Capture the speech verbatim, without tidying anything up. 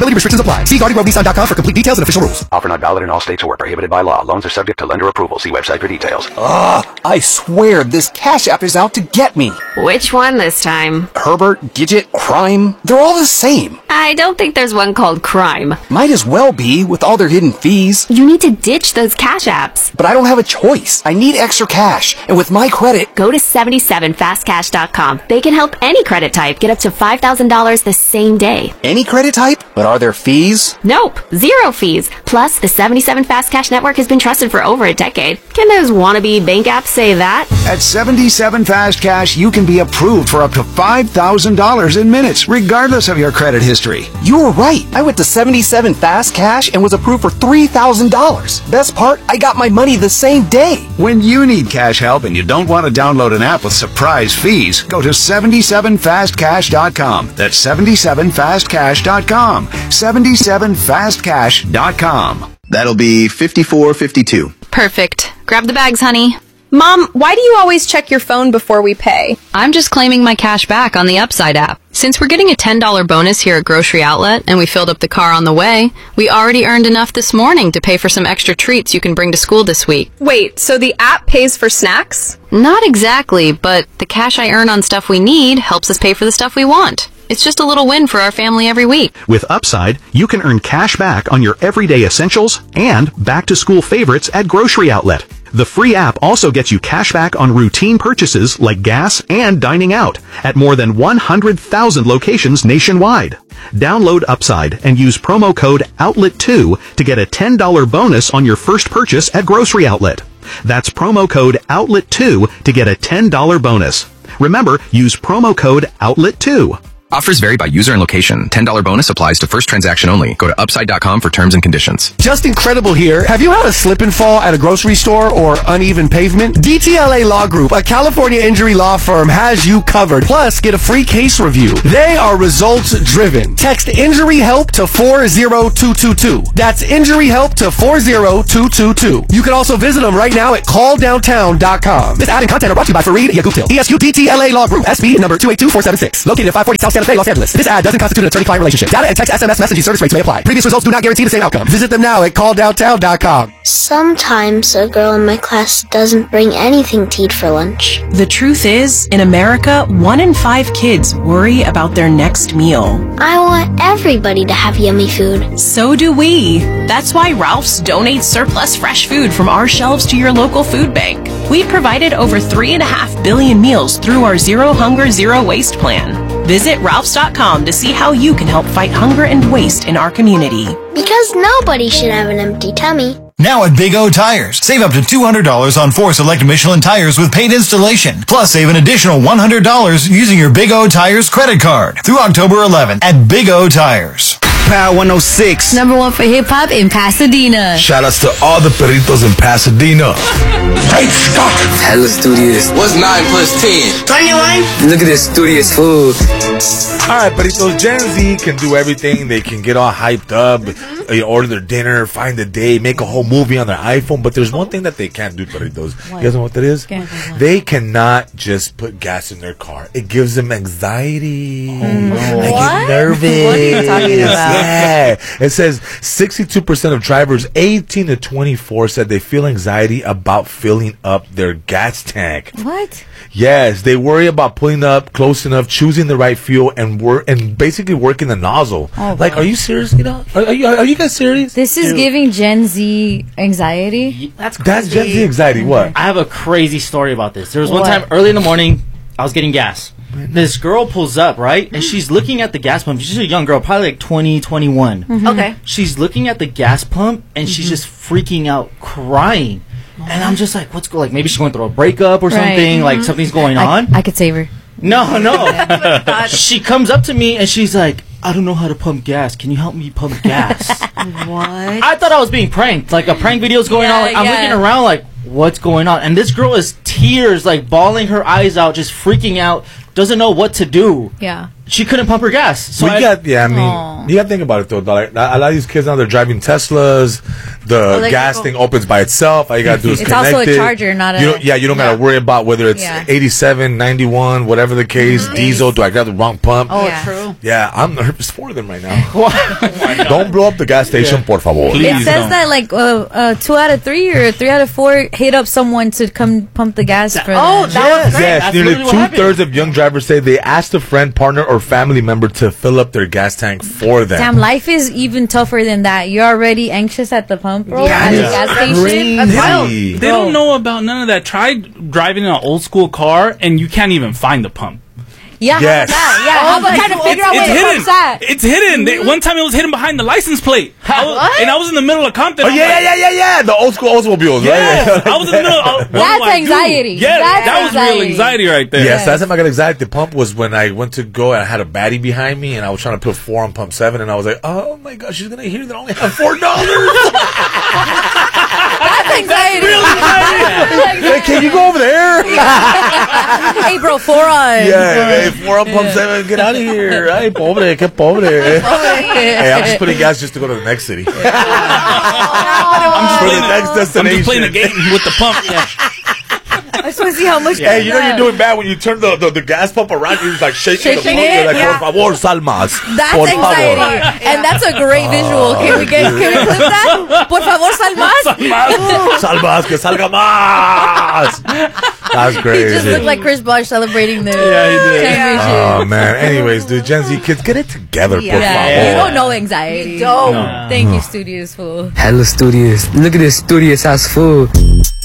Eligibility restrictions apply. See Guardian Grove Nissan dot com for complete details and official rules. Offer not valid in all states or prohibited by law. Loans are subject to lender approval. See website for details. Ugh, I swear this Cash App is out to get me. Which one this time? Herbert, Gidget, Crime, they're all the same. I don't think there's one called Crime. Might as well be, with all their hidden fees. You need to ditch those Cash Apps. But I don't have a choice. I need extra cash. And with my credit... Go to seventy-seven fast cash dot com. They can help any credit type get up to five thousand dollars the same day. Any credit type? But are there fees? Nope. Zero fees. Plus, the seventy-seven Fast Cash Network has been trusted for over a decade. Can those wannabe bank apps say that? At seventy-seven Fast Cash, you can be approved for up to five thousand dollars in minutes, regardless of your credit history. You were right. I went to seventy-seven Fast Cash and was approved for three thousand dollars. Best part, I got my money the same day. When you need cash help and you don't want to download an app with surprise fees, go to seventy-seven fast cash dot com. That's seventy-seven fast cash dot com. seventy-seven fast cash dot com. That'll be fifty-four fifty-two. Perfect. Grab the bags, honey. Mom, why do you always check your phone before we pay? I'm just claiming my cash back on the Upside app. Since we're getting a ten dollars bonus here at Grocery Outlet and we filled up the car on the way, we already earned enough this morning to pay for some extra treats you can bring to school this week. Wait, so the app pays for snacks? Not exactly, but the cash I earn on stuff we need helps us pay for the stuff we want. It's just a little win for our family every week. With Upside, you can earn cash back on your everyday essentials and back-to-school favorites at Grocery Outlet. The free app also gets you cash back on routine purchases like gas and dining out at more than one hundred thousand locations nationwide. Download Upside and use promo code outlet two to get a ten dollars bonus on your first purchase at Grocery Outlet. That's promo code outlet two to get a ten dollars bonus. Remember, use promo code outlet two. Offers vary by user and location. ten dollars bonus applies to first transaction only. Go to upside dot com for terms and conditions. Just incredible here. Have you had a slip and fall at a grocery store or uneven pavement? D T L A Law Group, a California injury law firm, has you covered. Plus, get a free case review. They are results driven. Text injury help to four zero two two two. That's injury help to four zero two two two. You can also visit them right now at call downtown dot com. This ad and content are brought to you by Fareed Yagutil. E S U D T L A Law Group, S B number two eight two four seven six. Located at five forty South Santa Fe, Los Angeles. This ad doesn't constitute an attorney-client relationship. Data and text S M S messaging service rates may apply. Previous results do not guarantee the same outcome. Visit them now at call downtown dot com. Sometimes a girl in my class doesn't bring anything to eat for lunch. The truth is, in America, one in five kids worry about their next meal. I want everybody to have yummy food. So do we. That's why Ralph's donates surplus fresh food from our shelves to your local food bank. We've provided over three and a half billion meals through our Zero Hunger, Zero Waste plan. Visit Ralphs dot com to see how you can help fight hunger and waste in our community. Because nobody should have an empty tummy. Now at Big O Tires, save up to two hundred dollars on four select Michelin tires with paid installation. Plus, save an additional one hundred dollars using your Big O Tires credit card through October eleventh at Big O Tires. Power one oh six. Number one for hip-hop in Pasadena. Shout outs to all the Peritos in Pasadena. Great Scott! Hella studious. What's nine plus ten? twenty-one. Look at this studious food. Alright, Peritos, Gen Z can do everything. They can get all hyped up, mm-hmm. order their dinner, find a day, make a whole movie on their iPhone. But there's one thing that they can't do, Peritos. What? You guys know what that is? They cannot just put gas in their car. It gives them anxiety. Oh, no. They get nervous. What are you talking about? Yeah. It says sixty-two percent of drivers eighteen to twenty-four said they feel anxiety about filling up their gas tank. What? Yes, they worry about pulling up close enough, choosing the right fuel, and work and basically working the nozzle. Oh, like, wow. Are you serious? You know, are, are you are you guys serious? This is Dude. giving Gen Z anxiety. That's crazy. That's Gen Z anxiety. What? I have a crazy story about this. There was what? one time early in the morning, I was getting gas. This girl pulls up, right? And she's looking at the gas pump. She's a young girl, probably like twenty, twenty-one. Mm-hmm. Okay. She's looking at the gas pump, and mm-hmm. she's just freaking out, crying. And I'm just like, what's going like maybe she's going through a breakup or right. something, mm-hmm. like something's going on. I, I could save her. No, no. She comes up to me and she's like, I don't know how to pump gas. Can you help me pump gas? What? I thought I was being pranked. Like a prank video's going yeah, on. Like, I'm yeah. looking around like, what's going on? And this girl is tears, like bawling her eyes out, just freaking out, doesn't know what to do. Yeah. she couldn't pump her gas. So we I, got, yeah, I mean, you got to think about it though. Like, a lot of these kids now, they're driving Teslas. The Electrical. gas thing opens by itself. All you got to do is It's connect also a it. charger, not a- You don't, yeah, you don't got Yeah. to worry about whether it's Yeah. eighty-seven, ninety-one, whatever the case, diesel. Do I got the wrong pump? Oh, Yeah. true. Yeah, I'm nervous for them right now. Don't blow up the gas station, por favor. It says that like uh, uh, two out of three or three out of four hit up someone to come pump the gas for Oh, them. that was great. Yes, That's nearly literally what two happened. thirds of young drivers say they asked a friend, partner, or family member to fill up their gas tank for them. Damn, life is even tougher than that. You're already anxious at the pump, bro. Yeah. At the Yeah. gas station. Crazy. That's wild. They don't know about none of that. Try driving an old school car and you can't even find the pump. Yeah, Yes. how about that? Yeah, how about trying to figure out it's where the hidden. pump's at? It's hidden. They, one time it was hidden behind the license plate. I was, What? and I was in the middle of Compton. Oh, I'm yeah, like- yeah, yeah, yeah, yeah. The old school Oldsmobiles, Yes. right? I was in the middle. Of, what That's do I do? anxiety. Yeah, That's that was real anxiety. anxiety right there. Yes, last time I got anxiety at the pump was when I went to go and I had a baddie behind me and I was trying to put four on pump seven and I was like, oh my gosh, she's going to hear that I only have four dollars. That's anxiety. Hey, can you go over there? Hey, bro, four on. Yeah, hey, four on pump seven, get out of here. Ay, pobre, que pobre. Hey, I'm just putting gas just to go to the next city. I'm just For playing the a- next I'm destination. just playing a game with the pump. I just want to see how much. Hey, you know you're doing bad when you turn the, the, the gas pump around. You're just like shaking, Shaking the pump. it, You're like, yeah. por favor, sal más. That's Por favor. anxiety, and that's a great visual. Can we get? Can we clip that? Por favor, sal más. Sal más, que salga más. That's He crazy. just looked like Chris Bosh celebrating the Yeah, he did. championship. Oh, man. Anyways, dude, Gen Z kids, get it together, por Yeah, favor. you don't know anxiety. don't. No. Thank you, Studios Fool. Hella studious. Look at this studious ass food.